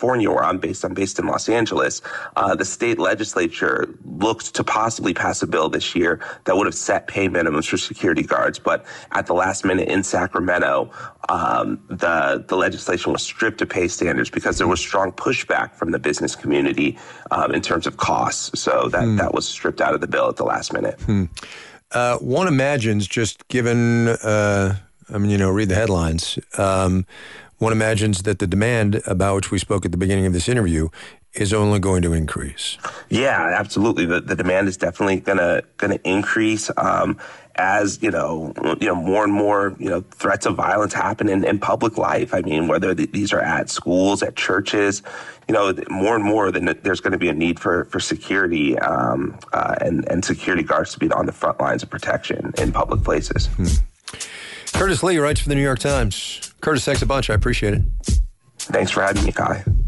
California, where I'm based in Los Angeles, the state legislature looked to possibly pass a bill this year that would have set pay minimums for security guards. But at the last minute in Sacramento, the legislation was stripped of pay standards because there was strong pushback from the business community in terms of costs. So that was stripped out of the bill at the last minute. One imagines, just given, read the headlines, one imagines that the demand about which we spoke at the beginning of this interview is only going to increase. Yeah, absolutely. The demand is definitely gonna increase as more and more threats of violence happen in public life. I mean, whether these are at schools, at churches, more and more then there's going to be a need for security and security guards to be on the front lines of protection in public places. Curtis Lee writes for the New York Times. Curtis, thanks a bunch. I appreciate it. Thanks for having me, Kai.